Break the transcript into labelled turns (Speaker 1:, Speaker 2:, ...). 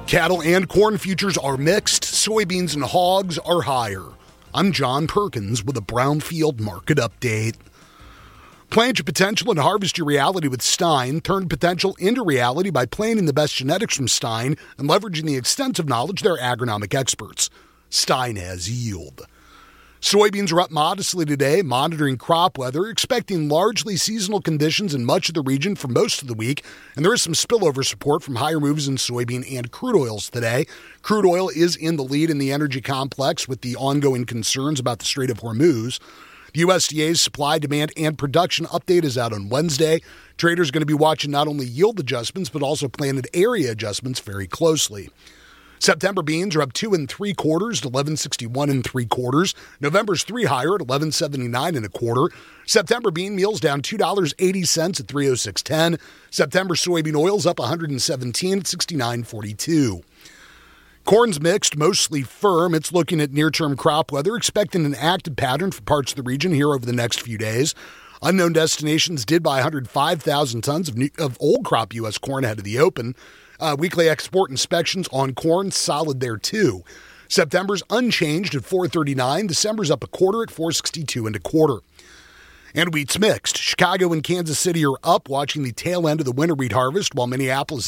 Speaker 1: Cattle and corn futures are mixed. Soybeans and hogs are higher. I'm John Perkins with a Brownfield Market Update. Plant your potential and harvest your reality with Stine. Turn potential into reality by planting the best genetics from Stine and leveraging the extensive knowledge of their agronomic experts. Stine has yield. Soybeans are up modestly today, monitoring crop weather, expecting largely seasonal conditions in much of the region for most of the week, and there is some spillover support from higher moves in soybean and crude oils today. Crude oil is in the lead in the energy complex with the ongoing concerns about the Strait of Hormuz. The USDA's supply, demand, and production update is out on Wednesday. Traders are going to be watching not only yield adjustments, but also planted area adjustments very closely. September beans are up 2 3/4 to 11.61 3/4. November's 3 higher at 11.79 1/4. September bean meal's down $2.80 at 306.10. September soybean oil's up 117 at 69.42. Corn's mixed, mostly firm. It's looking at near-term crop weather, expecting an active pattern for parts of the region here over the next few days. Unknown Destinations did buy 105,000 tons of old crop U.S. corn ahead of the open. Weekly export inspections on corn solid there too. September's unchanged at 439. December's up 1/4 at 462 1/4. And wheat's mixed. Chicago and Kansas City are up, watching the tail end of the winter wheat harvest, while Minneapolis